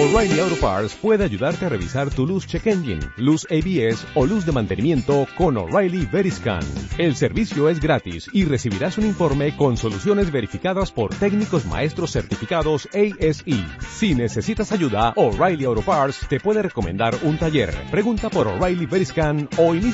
O'Reilly Auto Parts puede ayudarte a revisar tu luz check engine, luz ABS o luz de mantenimiento con O'Reilly Veriscan. El servicio es gratis y recibirás un informe con soluciones verificadas por técnicos maestros certificados ASE. Si necesitas ayuda, O'Reilly Auto Parts te puede recomendar un taller. Pregunta por O'Reilly Veriscan o inicia